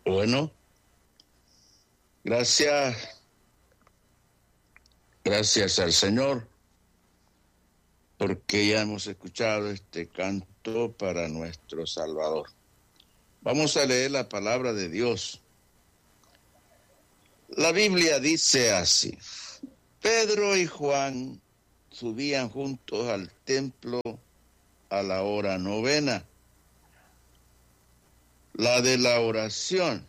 Bueno, gracias al Señor, porque ya hemos escuchado este canto para nuestro Salvador. Vamos a leer la palabra de Dios. La Biblia dice así: Pedro y Juan subían juntos al templo a la hora novena, la de la oración.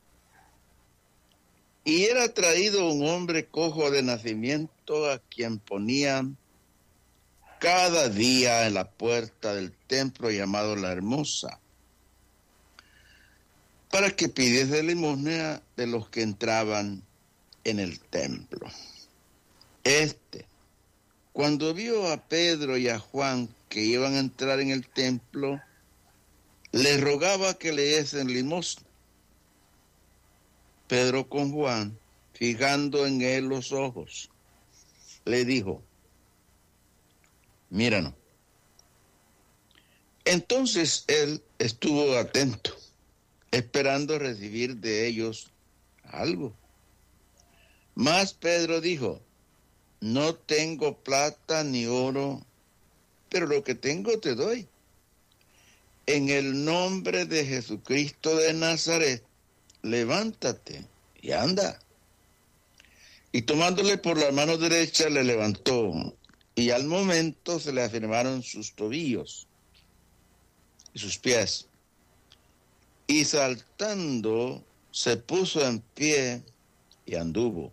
Y era traído un hombre cojo de nacimiento, a quien ponían cada día en la puerta del templo llamado La Hermosa, para que pidiese limosna de los que entraban en el templo. Cuando vio a Pedro y a Juan que iban a entrar en el templo, les rogaba que le diesen limosna. Pedro con Juan, fijando en él los ojos, le dijo: míranos. Entonces él estuvo atento, esperando recibir de ellos algo. Mas Pedro dijo: no tengo plata ni oro, pero lo que tengo te doy. En el nombre de Jesucristo de Nazaret, levántate y anda. Y tomándole por la mano derecha le levantó, y al momento se le afirmaron sus tobillos y sus pies. Y saltando se puso en pie y anduvo.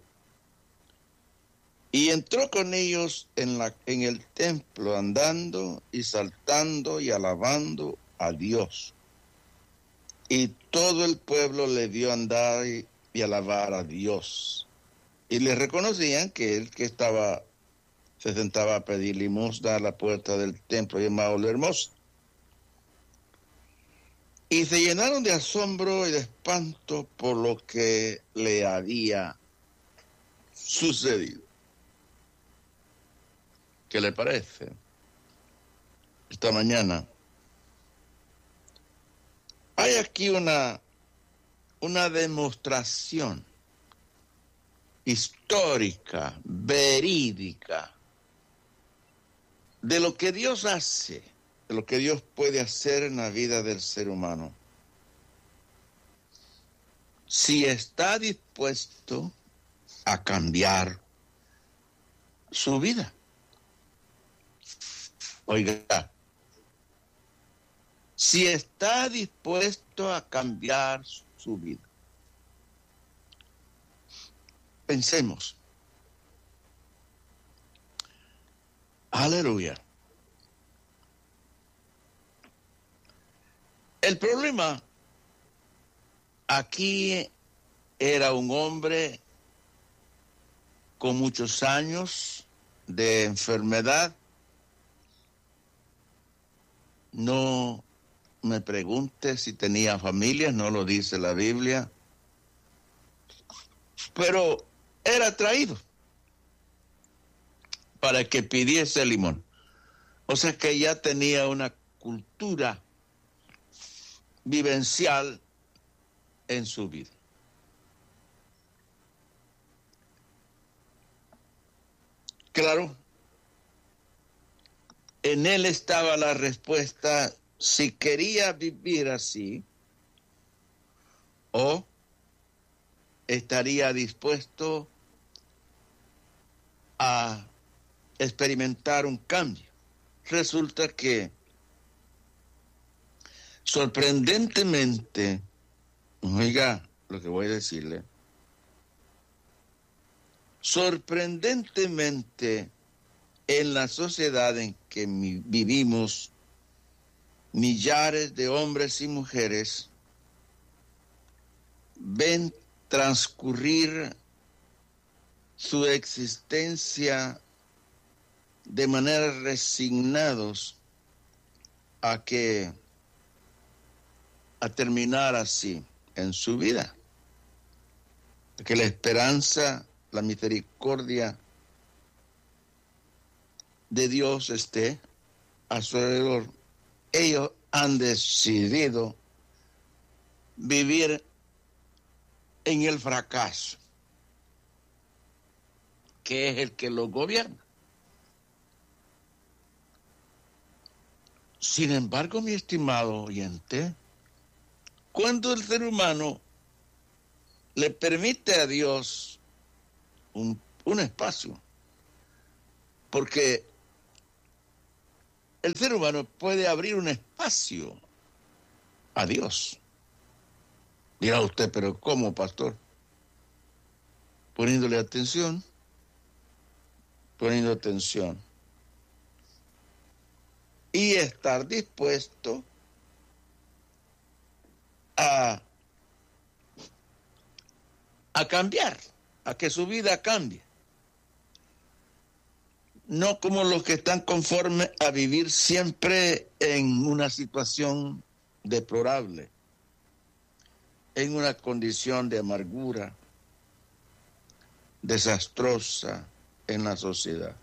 Y entró con ellos en el templo, andando y saltando y alabando a Dios. Y todo el pueblo le vio andar y alabar a Dios. Y le reconocían que él se sentaba a pedir limosna a la puerta del templo llamado La Hermosa. Y se llenaron de asombro y de espanto por lo que le había sucedido. ¿Qué le parece? Esta mañana hay aquí una demostración histórica, verídica, de lo que Dios hace, de lo que Dios puede hacer en la vida del ser humano, si está dispuesto a cambiar su vida. Oiga, si está dispuesto a cambiar su vida. Pensemos. Aleluya. El problema aquí era un hombre con muchos años de enfermedad. No me pregunte si tenía familia, no lo dice la Biblia, pero era traído para que pidiese limón. O sea que ya tenía una cultura vivencial en su vida. Claro, en él estaba la respuesta si quería vivir así o estaría dispuesto a experimentar un cambio. Resulta que sorprendentemente, oiga lo que voy a decirle, sorprendentemente en la sociedad en que vivimos, millares de hombres y mujeres ven transcurrir su existencia de manera resignados a terminar así en su vida. Que la esperanza, la misericordia de Dios esté a su alrededor. Ellos han decidido vivir en el fracaso, que es el que los gobierna. Sin embargo, mi estimado oyente, cuando el ser humano le permite a Dios un espacio, porque el ser humano puede abrir un espacio a Dios. Dirá usted, pero ¿cómo, pastor? Poniendo atención. Y estar dispuesto a cambiar, a que su vida cambie. No como los que están conformes a vivir siempre en una situación deplorable, en una condición de amargura desastrosa en la sociedad.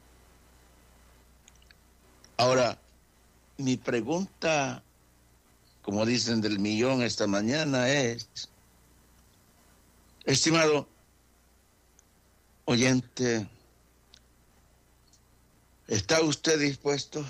Ahora, mi pregunta, como dicen del millón esta mañana, es, estimado oyente, ¿está usted dispuesto?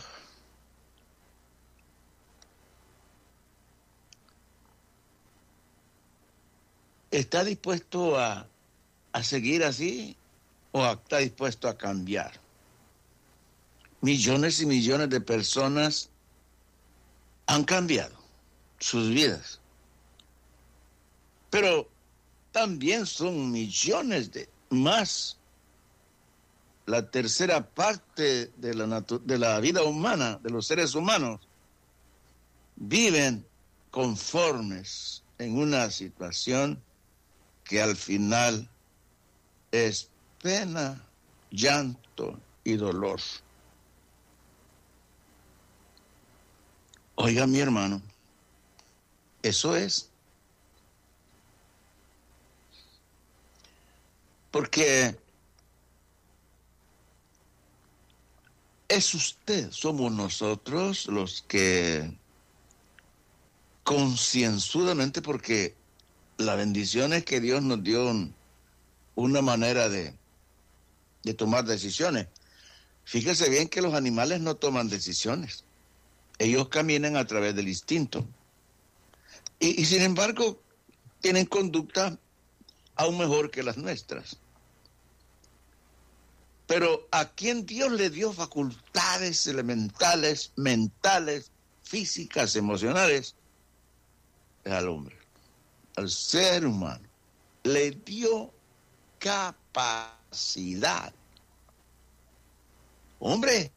¿Está dispuesto a seguir así o está dispuesto a cambiar? Millones y millones de personas han cambiado sus vidas, pero también son millones de más. La tercera parte de la vida humana, de los seres humanos, viven conformes en una situación que al final es pena, llanto y dolor. Oiga, mi hermano, eso es. Porque es usted, somos nosotros los que concienzudamente, porque la bendición es que Dios nos dio una manera de tomar decisiones. Fíjese bien que los animales no toman decisiones. Ellos caminan a través del instinto. Y sin embargo, tienen conducta aún mejor que las nuestras. Pero a quien Dios le dio facultades elementales, mentales, físicas, emocionales, es al hombre, al ser humano. Le dio capacidad. Hombre,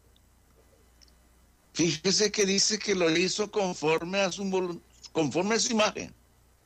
fíjese que dice que lo hizo conforme a su imagen.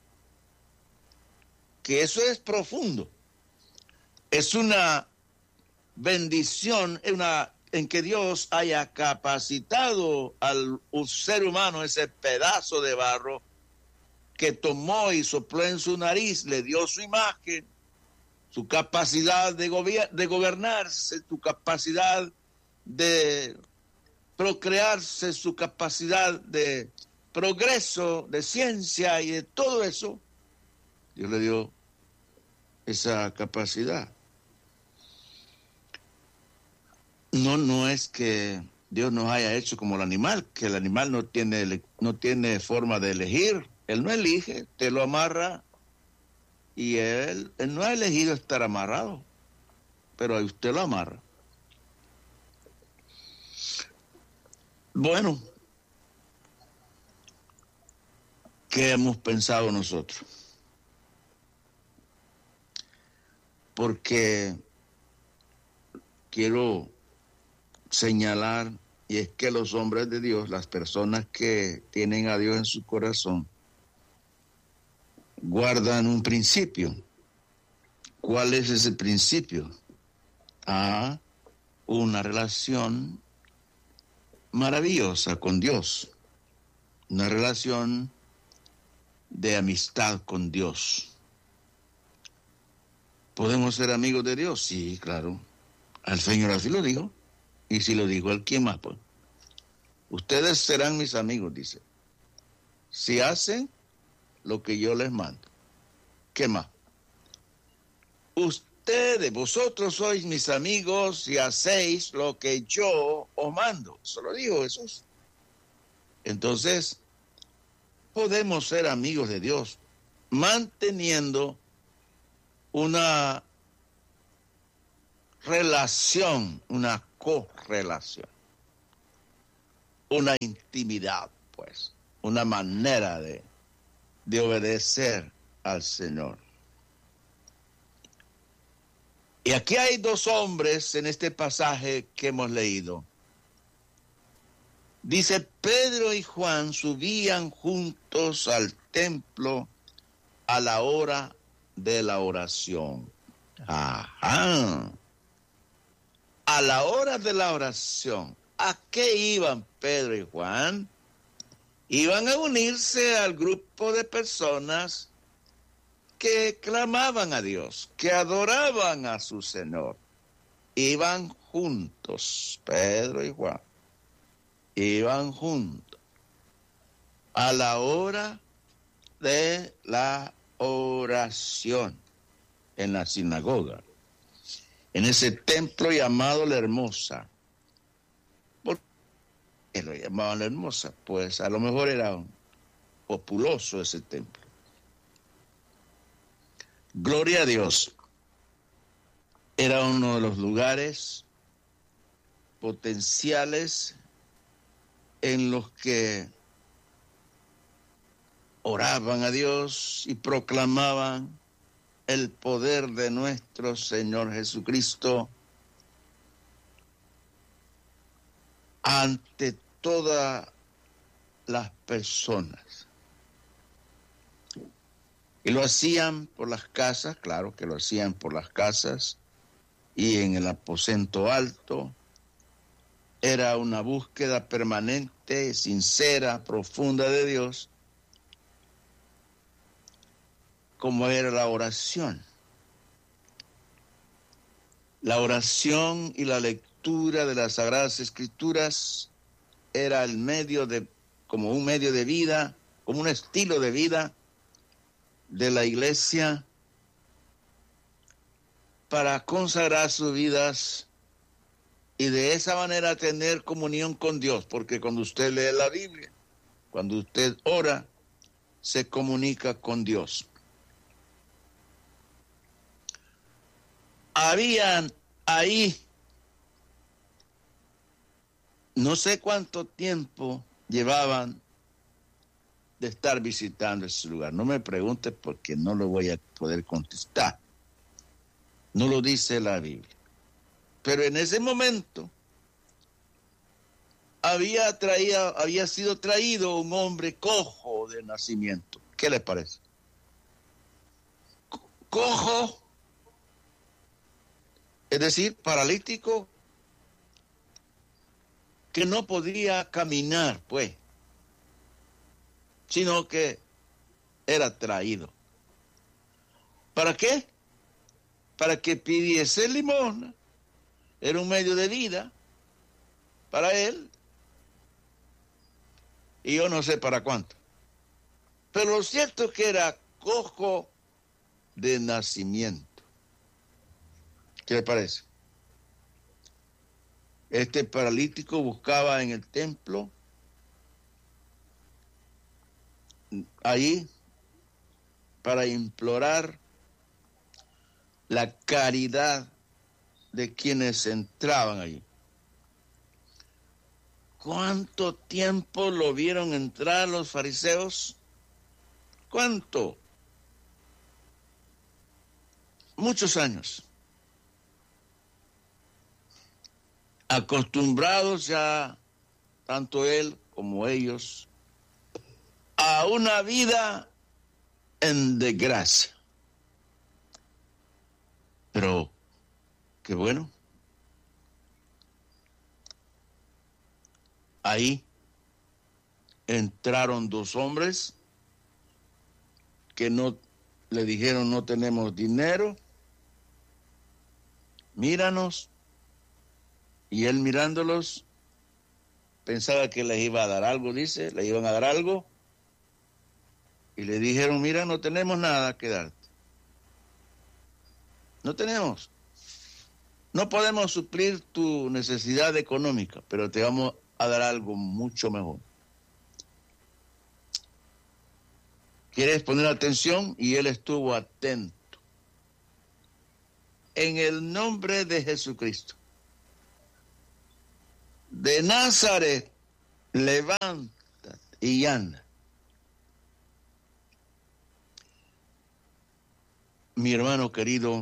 Que eso es profundo. Es una bendición en que Dios haya capacitado al ser humano, ese pedazo de barro que tomó y sopló en su nariz, le dio su imagen, su capacidad de gobernarse, su capacidad de procrearse, su capacidad de progreso, de ciencia y de todo eso. Dios le dio esa capacidad. No es que Dios nos haya hecho como el animal, que el animal no tiene forma de elegir. Él no elige, te lo amarra y él no ha elegido estar amarrado, pero usted lo amarra. Bueno, ¿qué hemos pensado nosotros? Porque quiero señalar, y es que los hombres de Dios, las personas que tienen a Dios en su corazón, guardan un principio. ¿Cuál es ese principio? Una relación maravillosa con Dios, una relación de amistad con Dios. ¿Podemos ser amigos de Dios? Sí, claro. El Señor así lo dijo. Y si lo dijo él, ¿quién más? Pues ustedes serán mis amigos, dice, si hacen lo que yo les mando. ¿Qué más? vosotros sois mis amigos y hacéis lo que yo os mando. Eso lo dijo Jesús. Entonces, podemos ser amigos de Dios manteniendo una relación, una correlación, una intimidad, pues, una manera de obedecer al Señor. Y aquí hay dos hombres en este pasaje que hemos leído. Dice, Pedro y Juan subían juntos al templo a la hora de la oración. Ajá. A la hora de la oración. ¿A qué iban Pedro y Juan? Iban a unirse al grupo de personas que clamaban a Dios, que adoraban a su Señor. Iban juntos, Pedro y Juan. Iban juntos a la hora de la oración en la sinagoga, en ese templo llamado La Hermosa. ¿Por qué lo llamaban La Hermosa? Pues a lo mejor era un populoso ese templo. Gloria a Dios. Era uno de los lugares potenciales en los que oraban a Dios y proclamaban el poder de nuestro Señor Jesucristo ante todas las personas. Y lo hacían por las casas, claro que lo hacían por las casas y en el aposento alto. Era una búsqueda permanente, sincera, profunda de Dios, como era la oración. La oración y la lectura de las Sagradas Escrituras era el medio como un medio de vida, como un estilo de vida de la iglesia para consagrar sus vidas y de esa manera tener comunión con Dios, porque cuando usted lee la Biblia, cuando usted ora, se comunica con Dios. Habían ahí, no sé cuánto tiempo llevaban de estar visitando ese lugar. No me pregunte porque no lo voy a poder contestar. No lo dice la Biblia. Pero en ese momento había sido traído un hombre cojo de nacimiento. ¿Qué les parece? Cojo, es decir, paralítico, que no podía caminar, pues, sino que era traído. ¿Para qué? Para que pidiese limosna. Era un medio de vida para él. Y yo no sé para cuánto. Pero lo cierto es que era cojo de nacimiento. ¿Qué le parece? Este paralítico buscaba en el templo, ahí, para implorar la caridad de quienes entraban allí. ¿Cuánto tiempo lo vieron entrar los fariseos? ¿Cuánto? Muchos años. Acostumbrados ya, tanto él como ellos, a una vida en desgracia. Pero, qué bueno. Ahí entraron dos hombres que no le dijeron no tenemos dinero, míranos. Y él mirándolos pensaba que les iba a dar algo, dice, le iban a dar algo. Y le dijeron, mira, no tenemos nada que darte. No tenemos. No podemos suplir tu necesidad económica, pero te vamos a dar algo mucho mejor. ¿Quieres poner atención? Y él estuvo atento. En el nombre de Jesucristo, de Nazaret, levántate y anda. Mi hermano querido,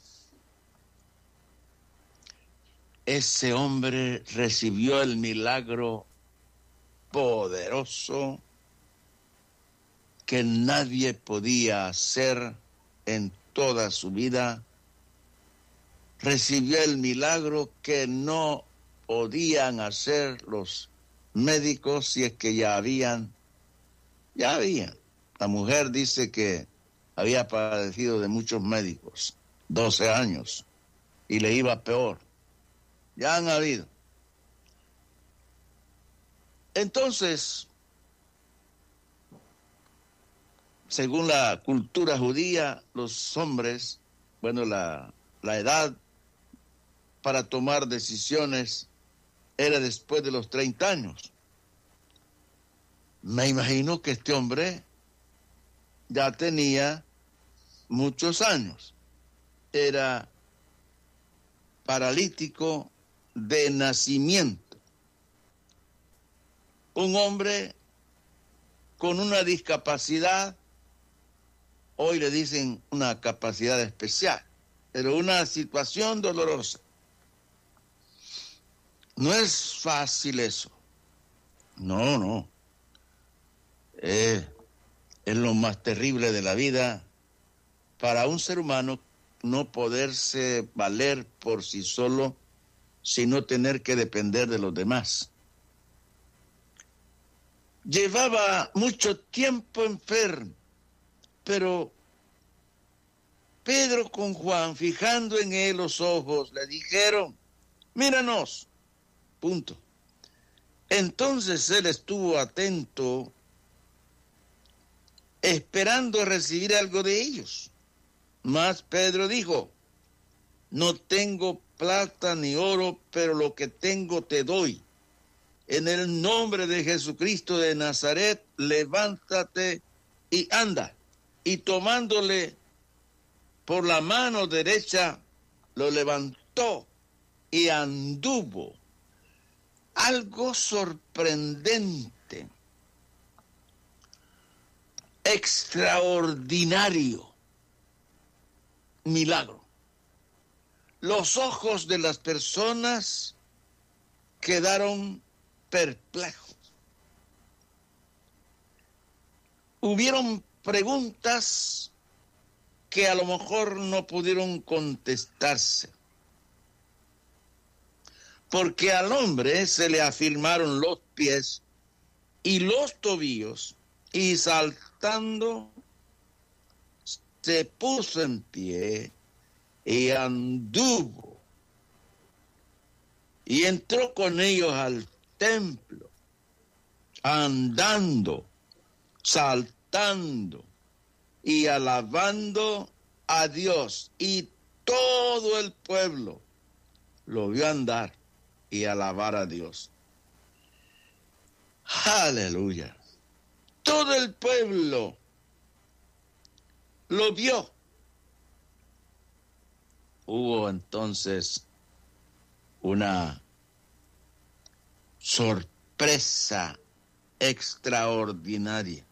ese hombre recibió el milagro poderoso que nadie podía hacer en toda su vida. Recibió el milagro que no podían hacer los médicos, si es que ya habían. La mujer dice que había padecido de muchos médicos, 12 años, y le iba peor. Ya han habido. Entonces, según la cultura judía, los hombres, la edad para tomar decisiones era después de los 30 años. Me imagino que este hombre ya tenía muchos años. Era paralítico de nacimiento. Un hombre con una discapacidad, hoy le dicen una capacidad especial, pero una situación dolorosa. No es fácil eso. No. Es lo más terrible de la vida para un ser humano no poderse valer por sí solo, sino tener que depender de los demás. Llevaba mucho tiempo enfermo, pero Pedro con Juan, fijando en él los ojos, le dijeron, míranos, punto. Entonces él estuvo atento, esperando recibir algo de ellos. Mas Pedro dijo, no tengo plata ni oro, pero lo que tengo te doy. En el nombre de Jesucristo de Nazaret, levántate y anda. Y tomándole por la mano derecha, lo levantó y anduvo. Algo sorprendente, extraordinario. Milagro. Los ojos de las personas quedaron perplejos. Hubieron preguntas que a lo mejor no pudieron contestarse, porque al hombre se le afirmaron los pies y los tobillos, y saltando se puso en pie y anduvo y entró con ellos al templo, andando, saltando y alabando a Dios. Y todo el pueblo lo vio andar y alabar a Dios. Aleluya. Todo el pueblo lo vio. Hubo entonces una sorpresa extraordinaria,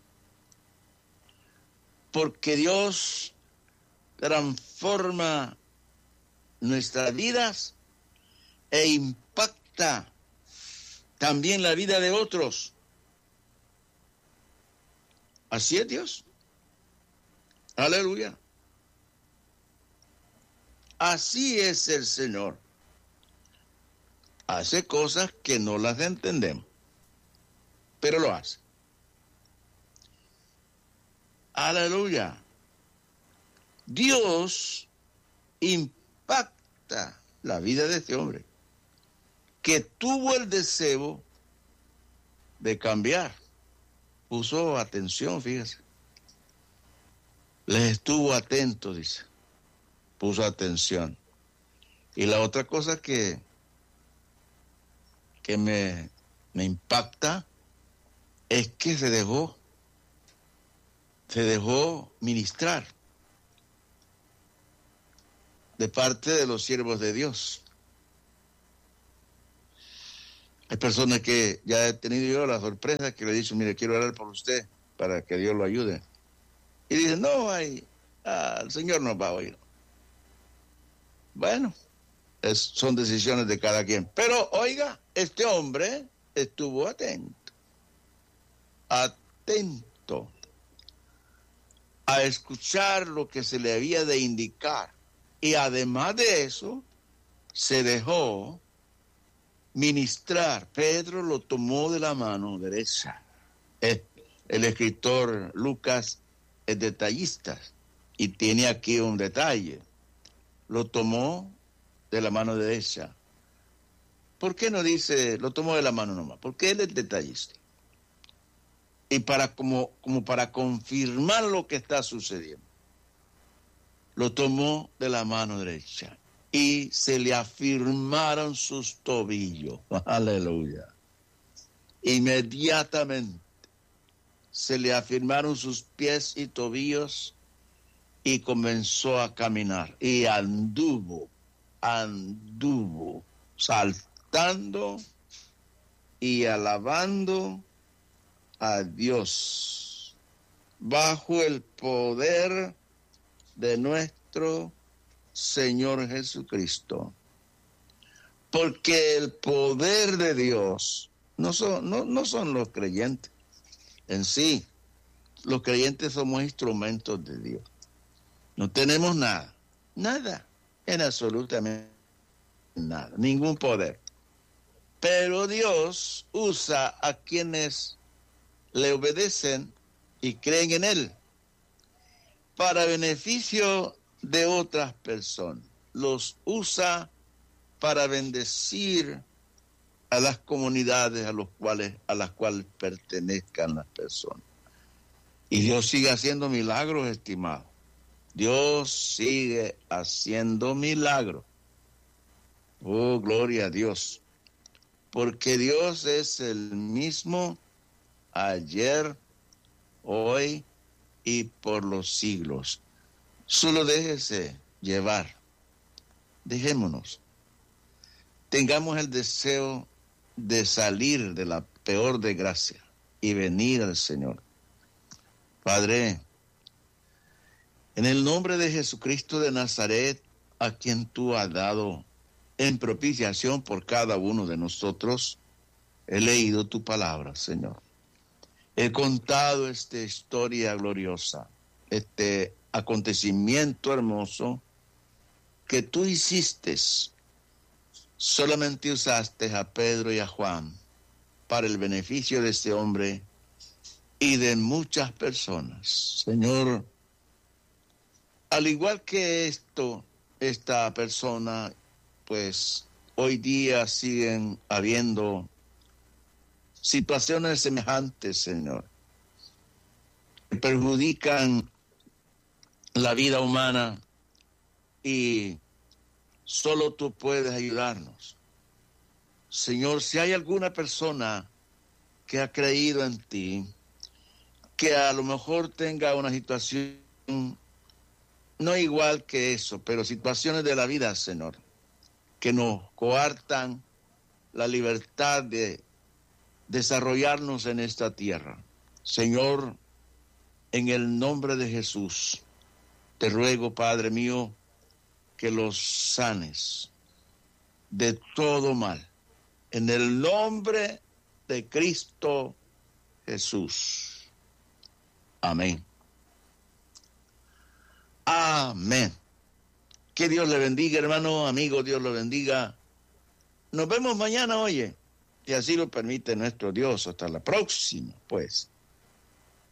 porque Dios transforma nuestras vidas e impacta también la vida de otros. Así es Dios. Aleluya. Así es el Señor. Hace cosas que no las entendemos, pero lo hace. Aleluya. Dios impacta la vida de este hombre, que tuvo el deseo de cambiar. Puso atención, fíjese. Les estuvo atento, dice. puso atención. Y la otra cosa que me impacta es que se dejó ministrar de parte de los siervos de Dios. Hay personas que ya he tenido yo la sorpresa que le he dicho, mire, quiero orar por usted para que Dios lo ayude. Y dicen, no, el Señor nos va a oír. Bueno, son decisiones de cada quien. Pero, oiga, este hombre estuvo atento a escuchar lo que se le había de indicar. Y además de eso, se dejó ministrar. Pedro lo tomó de la mano derecha. El escritor Lucas es detallista y tiene aquí un detalle. Lo tomó de la mano derecha. ¿Por qué no dice lo tomó de la mano nomás? Porque él es detallista. Y como para confirmar lo que está sucediendo, lo tomó de la mano derecha y se le afirmaron sus tobillos. Aleluya. Inmediatamente se le afirmaron sus pies y tobillos y comenzó a caminar. Y anduvo saltando y alabando a Dios bajo el poder de nuestro Señor Jesucristo. Porque el poder de Dios no son los creyentes en sí. Los creyentes somos instrumentos de Dios. No tenemos nada, en absolutamente nada, ningún poder. Pero Dios usa a quienes le obedecen y creen en Él para beneficio de otras personas. Los usa para bendecir a las comunidades a las cuales pertenezcan las personas. Y Dios sigue haciendo milagros, estimado. Dios sigue haciendo milagros. Oh, gloria a Dios. Porque Dios es el mismo ayer, hoy y por los siglos. Solo déjese llevar. Dejémonos. Tengamos el deseo de salir de la peor desgracia y venir al Señor. Padre, en el nombre de Jesucristo de Nazaret, a quien tú has dado en propiciación por cada uno de nosotros, he leído tu palabra, Señor. He contado esta historia gloriosa, este acontecimiento hermoso que tú hiciste. Solamente usaste a Pedro y a Juan para el beneficio de este hombre y de muchas personas. Señor, al igual que esta persona, pues hoy día siguen habiendo situaciones semejantes, Señor, que perjudican la vida humana y solo tú puedes ayudarnos. Señor, si hay alguna persona que ha creído en ti, que a lo mejor tenga una situación no igual que eso, pero situaciones de la vida, Señor, que nos coartan la libertad de desarrollarnos en esta tierra. Señor, en el nombre de Jesús, te ruego, Padre mío, que los sanes de todo mal. En el nombre de Cristo Jesús. Amén. Amén. Que Dios le bendiga, hermano, amigo, Dios lo bendiga. Nos vemos mañana, oye, si así lo permite nuestro Dios. Hasta la próxima, pues.